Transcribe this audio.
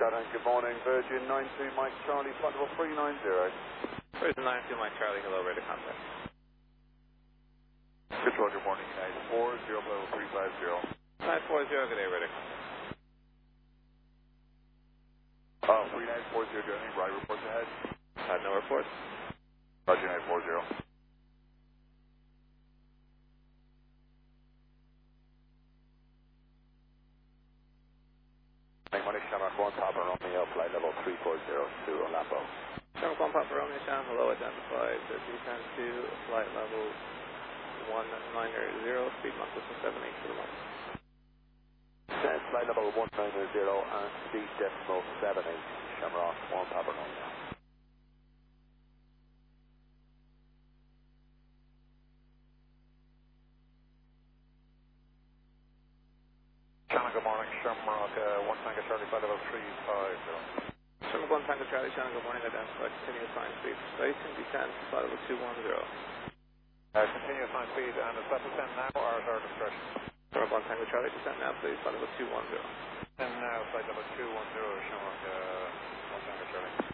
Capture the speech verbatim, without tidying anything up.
Shadowing, good morning. Virgin nine two Mike Charlie, flight level three nine zero. Virgin nine two Mike Charlie, hello, ready to contact. Control, good morning. nine four zero, level three five zero. nine four zero, good day, ready. Uh, three nine four zero, Johnny, right reports ahead. Uh, no reports. Roger, nine four zero. Money Shamrock one, Papa Romeo, flight level three four zero to Orlando. Shamrock one, Papa Romeo, Sham, hello, identified, descend to flight level one nine zero, speed Mach distance seven eight to the moment. Descend flight level one nine zero and speed decimal seven eight, Shamrock one, Papa Romeo. Shannon, good morning. Shamrock uh, one Tango Charlie, flight level three five zero. Shamrock one, Tango Charlie, Shannon, good morning, identified, continuous flying speed for station, descend to flight level two one zero. Uh, continuous high speed, and is that descent now or at our discretion? Shamrock one, Tango Charlie, descend now, please, flight level two one zero. And now, flight level two one zero, Shamrock uh, one Tango Charlie.